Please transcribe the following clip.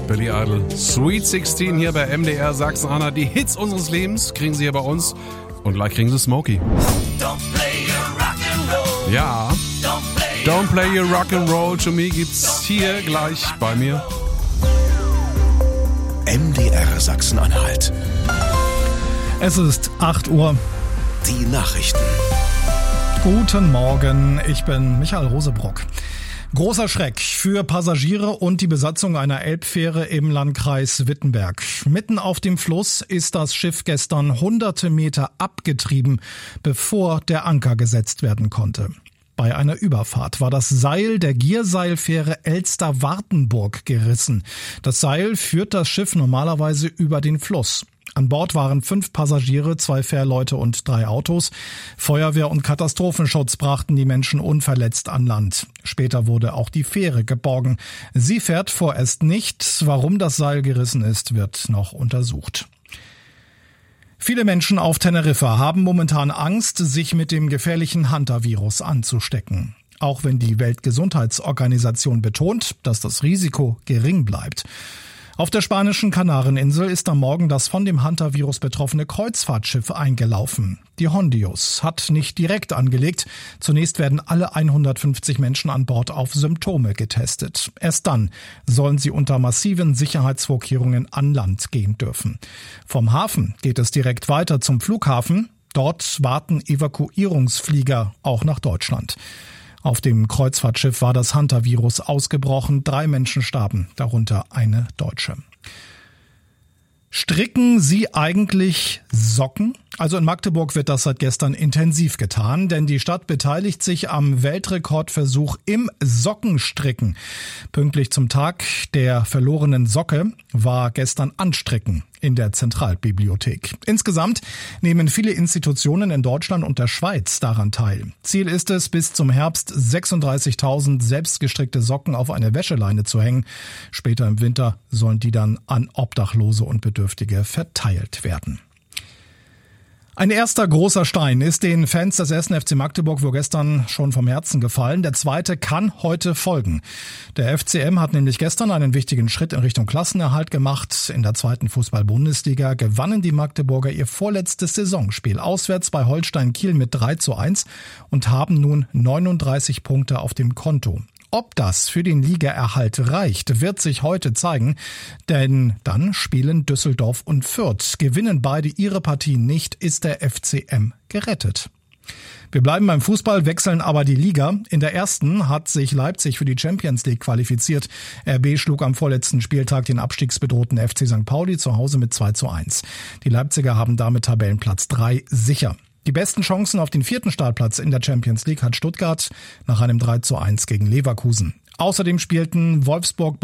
Billy Idol. Sweet 16 hier bei MDR Sachsen-Anhalt. Die Hits unseres Lebens kriegen Sie hier bei uns. Und gleich kriegen Sie Smokey. Ja. Don't play your rock'n'roll to me gibt's hier gleich bei mir. MDR Sachsen-Anhalt. Es ist 8 Uhr. Die Nachrichten. Guten Morgen, ich bin Michael Rosebrock. Großer Schreck für Passagiere und die Besatzung einer Elbfähre im Landkreis Wittenberg. Mitten auf dem Fluss ist das Schiff gestern hunderte Meter abgetrieben, bevor der Anker gesetzt werden konnte. Bei einer Überfahrt war das Seil der Gierseilfähre Elster-Wartenburg gerissen. Das Seil führt das Schiff normalerweise über den Fluss. An Bord waren 5 Passagiere, 2 Fährleute und 3 Autos. Feuerwehr und Katastrophenschutz brachten die Menschen unverletzt an Land. Später wurde auch die Fähre geborgen. Sie fährt vorerst nicht. Warum das Seil gerissen ist, wird noch untersucht. Viele Menschen auf Teneriffa haben momentan Angst, sich mit dem gefährlichen Hantavirus anzustecken. Auch wenn die Weltgesundheitsorganisation betont, dass das Risiko gering bleibt. Auf der spanischen Kanareninsel ist am Morgen das von dem Hantavirus betroffene Kreuzfahrtschiff eingelaufen. Die Hondius hat nicht direkt angelegt. Zunächst werden alle 150 Menschen an Bord auf Symptome getestet. Erst dann sollen sie unter massiven Sicherheitsvorkehrungen an Land gehen dürfen. Vom Hafen geht es direkt weiter zum Flughafen. Dort warten Evakuierungsflieger auch nach Deutschland. Auf dem Kreuzfahrtschiff war das Hantavirus ausgebrochen. 3 Menschen starben, darunter eine Deutsche. Stricken Sie eigentlich Socken? Also in Magdeburg wird das seit gestern intensiv getan, denn die Stadt beteiligt sich am Weltrekordversuch im Sockenstricken. Pünktlich zum Tag der verlorenen Socke war gestern Anstricken in der Zentralbibliothek. Insgesamt nehmen viele Institutionen in Deutschland und der Schweiz daran teil. Ziel ist es, bis zum Herbst 36.000 selbstgestrickte Socken auf eine Wäscheleine zu hängen. Später im Winter sollen die dann an Obdachlose und Bedürftige verteilt werden. Ein erster großer Stein ist den Fans des 1. FC Magdeburg wohl gestern schon vom Herzen gefallen. Der zweite kann heute folgen. Der FCM hat nämlich gestern einen wichtigen Schritt in Richtung Klassenerhalt gemacht. In der 2. Fußball-Bundesliga gewannen die Magdeburger ihr vorletztes Saisonspiel auswärts bei Holstein Kiel mit 3:1 und haben nun 39 Punkte auf dem Konto. Ob das für den Ligaerhalt reicht, wird sich heute zeigen, denn dann spielen Düsseldorf und Fürth. Gewinnen beide ihre Partien nicht, ist der FCM gerettet. Wir bleiben beim Fußball, wechseln aber die Liga. In der ersten hat sich Leipzig für die Champions League qualifiziert. RB schlug am vorletzten Spieltag den abstiegsbedrohten FC St. Pauli zu Hause mit 2:1. Die Leipziger haben damit Tabellenplatz 3 sicher. Die besten Chancen auf den 4. Startplatz in der Champions League hat Stuttgart nach einem 3:1 gegen Leverkusen. Außerdem spielten Wolfsburg